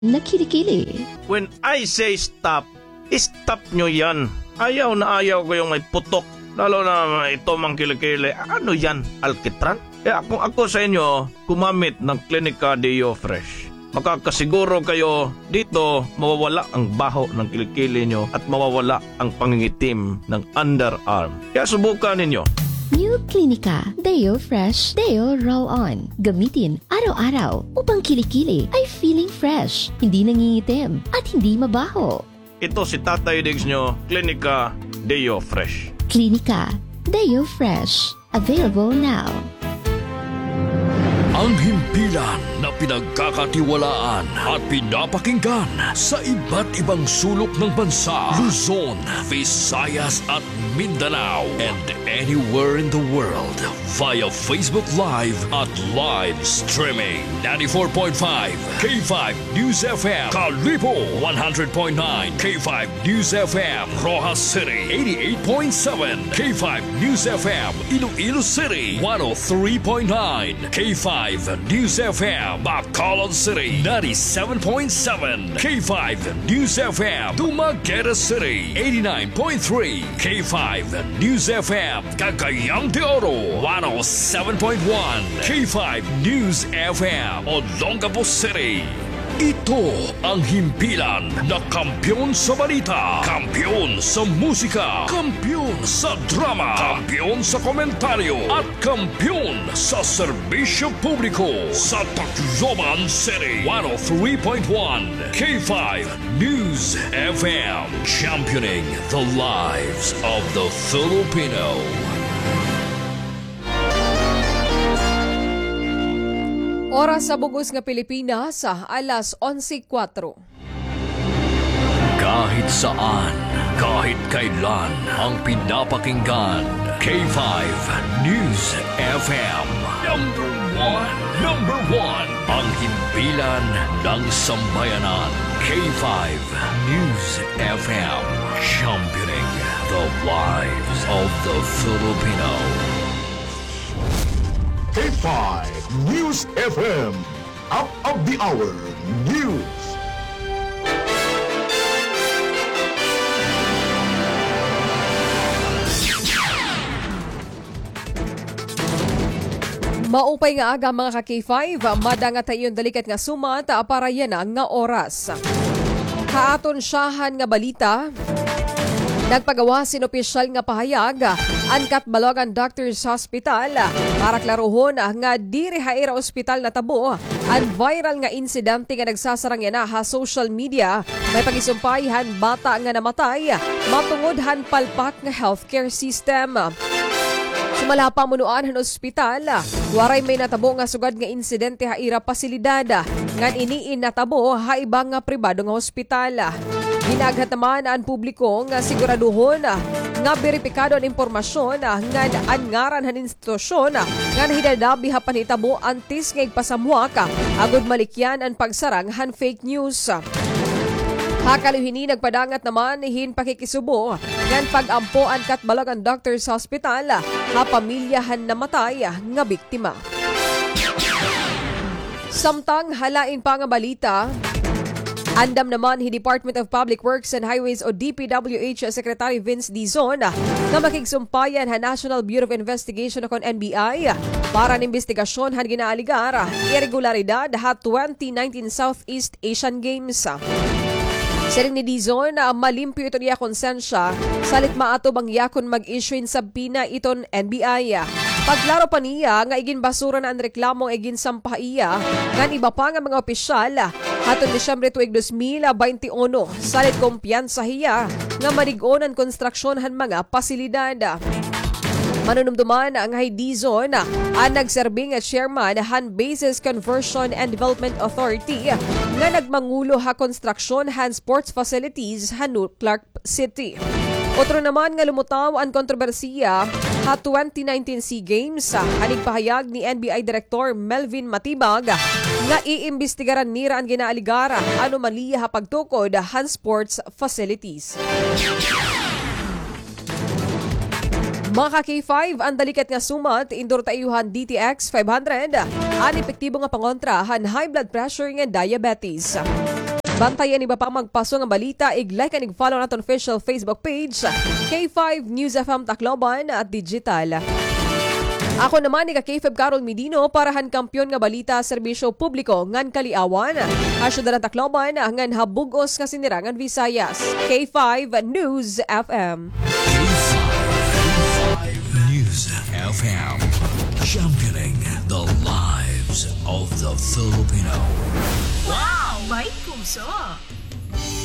Nakilikili. When I say stop, stop nyo yan. Ayaw na ayaw ko yung may putok. Lalo na ito mang kilikili. Ano yan? Alkitran? Kaya kung ako sa inyo, kumamit ng Clinica Deo Fresh. Makakasiguro kayo dito mawawala ang baho ng kilikili nyo at mawawala ang pangingitim ng underarm. Kaya subukan ninyo. New Clinica Deo Fresh Deo Roll-On. Gamitin araw-araw upang kilikili ay feeling fresh, hindi nangingitim at hindi mabaho. Ito si Tatay Diggs nyo, Clinica Deo Fresh. Clinica Deo Fresh. Available now. Ang himpilan na pinagkakatiwalaan at pinapakinggan sa iba't ibang sulok ng bansa, Luzon, Visayas at Mindanao, and anywhere in the world via Facebook Live at live streaming. 94.5 K5 News FM, Kalibo 100.9 K5 News FM, Rojas City 88.7 K5 News FM, Iloilo City 103.9 K5 News FM, Bacolod City 97.7 K5 News FM, Dumaguete City 89.3 K5 News FM, Cagayang de Oro 107.1 K5 News FM, Olongapo City. Ito ang himpilan na kampiyon sa balita, kampiyon sa musika, kampiyon sa drama, kampiyon sa komentaryo, at kampiyon sa serbisyo publiko sa Tacloban City. 103.1 K5 News FM, championing the lives of the Filipino. Oras sa bugos nga Pilipinas sa alas 11:04. Kahit saan, kahit kailan, ang pinapakinggan. K5 News FM. Number one. Ang himpilan ng sambayanan. K5 News FM. Championing the lives of the Filipino. K5 News FM. Up of the hour news. Maupay nga aga mga ka-K5, madanga tayon dalikat nga sumat para yan nga oras. Haaton siyahan nga balita, nagpagawa sin opisyal nga pahayag ang Catbalogan Doctors Hospital para klarohon nga diri haira ospital na tabo ang viral nga insidente nga nagsasarang yan ha social media may pagisumpayhan bata nga namatay matungod palpak nga healthcare system. Sumala pa munuan han ospital, waray may natabo nga sugad nga insidente haira pasilidad ngan iniin natabo ha ibang nga pribado nga ospital. Ginaghat naman ang publiko nga siguraduhon nga beripikado ang impormasyon nga angaran han institusyon nga nahidadabi ha panhitabo antes nga igpasamuak agud malikyan ang pagsarang han fake news. Hakaluhini nagpadangat naman hin pakikisubo ngan pagampo ang Catbalogan Doctors Hospital ha pamilyahan namatay nga biktima. Samtang halain pa nga balita, andam naman hi Department of Public Works and Highways o DPWH Secretary Vince Dizon na makigsumpayan ha National Bureau of Investigation o NBI para ng investigasyon han ginaaligar irregularidad ha 2019 Southeast Asian Games. Siring ni Dizon na malimpyo ito niya konsensya salit maato bang yakon mag-issue sa pina iton NBI. Paglaro pa niya nga igin basura na ang reklamong igin sampaiya ngan iba pa nga mga opisyal hatong Disyembre tuig 2021 salit kumpiyansa hiya nga marigon ang konstruksyon han mga pasilidad. Manunumduman ang Dizon ang nagserbing at chairman han Bases Conversion and Development Authority nga nagmangulo ha konstruksyon han sports facilities han Clark City. Otro naman nga lumutaw ang kontrobersiya ha 2019 SEA Games hanig pahayag ni NBI Director Melvin Matibag nga iimbestigaran nira ang ginaaligara anomalya ha pagtukod han sports facilities. Mga K5, ang dalikat nga sumat, indor tayuhan DTX 500, ang epektibo nga pangontra han high blood pressure nga diabetes. Bantayan iba pang magpaso nga balita, i-like and i-follow natin official Facebook page, K5 News FM Tacloban at digital. Ako naman ni K5 Carol Medino, parahan kampyon nga balita serbisyo publiko ngan kaliawan. Hasyo na Tacloban ngan habugos nga sinirangan Visayas. K5 News FM. K5 News FM. Championing the lives of the Filipino. Wow! May kumso!